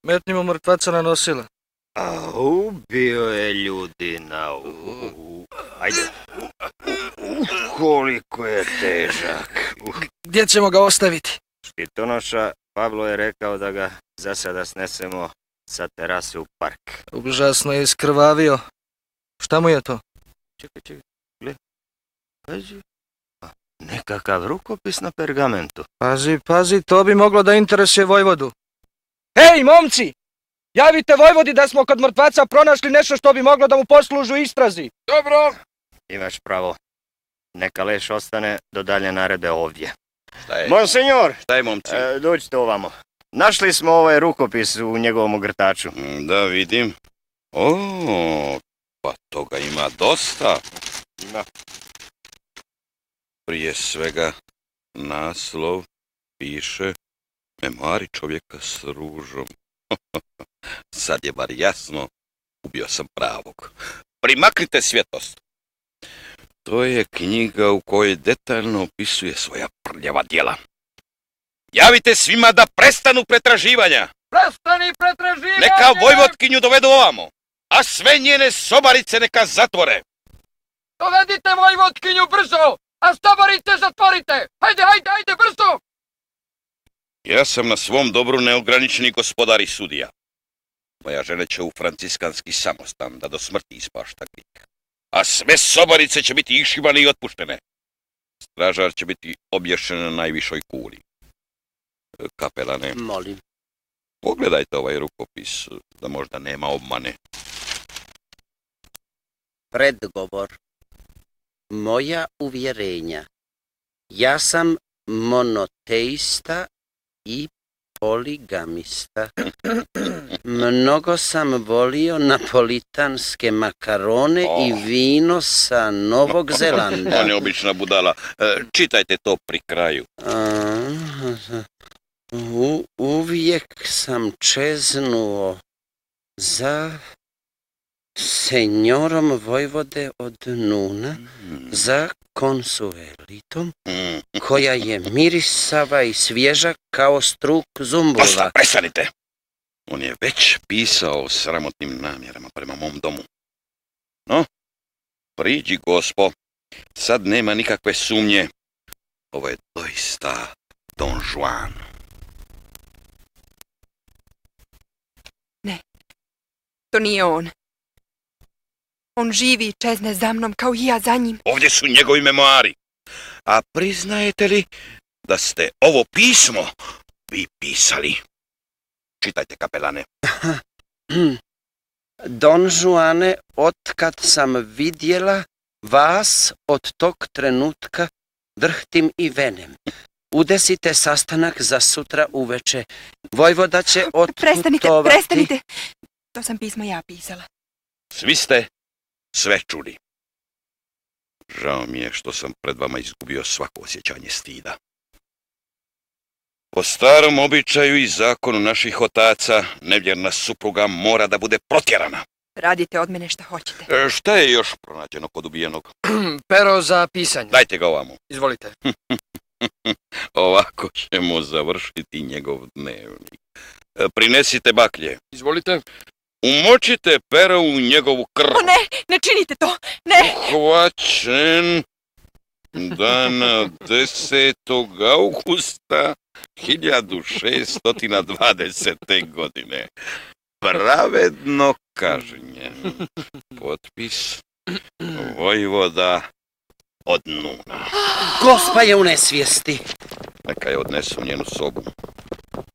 Metnimo mrtvaca na nosila. A ubio je ljudina. Ajde. Koliko je težak. Gdje ćemo ga ostaviti? Štitonoša Pavlo je rekao da ga za sada snesemo sa terase u park. Užasno je iskrvavio. Šta mu je to? Čekaj, gled. Pazi. Nekakav rukopis na pergamentu. Pazi, to bi moglo da interesuje vojvodu. Hej, momci! Javite vojvodi da smo kod mrtvaca pronašli nešto što bi moglo da mu posluži u istrazi. Dobro. Imaš pravo. Neka leš ostane do dalje naredbe ovdje. Šta je? Monsenjor! Šta je, momci? Dođite ovamo. Našli smo ovaj rukopis u njegovom ogrtaču. Da vidim. Pa toga ima dosta. Ima. Prije svega naslov piše Memoari čovjeka s ružom. Sad je bar jasno, ubio sam pravog. Primaknite svjetlost. To je knjiga u kojoj detaljno opisuje svoja prljava djela. Javite svima da prestanu pretraživanja. Prestani pretraživanje! Neka vojvotkinju dovedu ovamo, a sve njene sobarice neka zatvore. Dovedite vojvotkinju brzo, a sobarice zatvorite! Hajde, brzo! Ja sam na svom dobru neograničeni gospodar i sudija. Moja žena će u franciskanski samostan da do smrti ispašta grijeh. A sve sobarice će biti išivane i otpuštene. Stražar će biti obješen na najvišoj kuli. Kapelane, molim. Pogledajte ovaj rukopis, da možda nema obmane. Predgovor. Moja uvjerenja. Ja sam monoteista i poligamista. Mnogo sam volio napolitanske makarone i vino sa Novog Zelanda. On je obična budala. Čitajte to pri kraju. Uvijek sam čeznuo za senjorom vojvode od Nuna, za konsuelitom, koja je mirisava i svježa kao struk zumbula. Dosta, prestanite! On je već pisao o sramotnim namjerama prema mom domu. No, priđi, gospo, sad nema nikakve sumnje. Ovo je doista Don Juan. Ne, to nije on. On živi i čezne za mnom kao i ja za njim. Ovdje su njegovi memoari. A priznajete li da ste ovo pismo vi pisali? Čitajte, kapelane. Don Juane, otkad sam vidjela vas, od tog trenutka drhtim i venem. Udesite sastanak za sutra uveče. Vojvoda će otputovati... Prestanite! To sam pismo ja pisala. Svi ste sve čuli. Žao mi je što sam pred vama izgubio svako osjećanje stida. Po starom običaju i zakonu naših otaca, nevjerna supruga mora da bude protjerana. Radite od mene šta hoćete. Šta je još pronađeno kod ubijenog? Pero za pisanje. Dajte ga ovamo. Izvolite. Ovako ćemo završiti njegov dnevnik. Prinesite baklje. Izvolite. Umočite pero u njegovu krv. O ne činite to, ne! Uhvaćen dana 10. augusta 1620. godine. Pravedno kažnjen. Potpis vojvoda od Nuna. Gospa je u nesvijesti. Neka je odnesu u njenu sobu.